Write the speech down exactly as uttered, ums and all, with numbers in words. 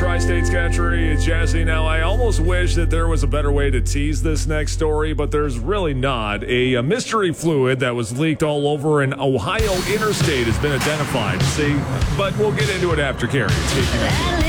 Tri-State's Country. It's Jesse. Now, I almost wish that there was a better way to tease this next story, but there's really not. A, a mystery fluid that was leaked all over an Ohio interstate has been identified. See, but we'll get into it after Carrie.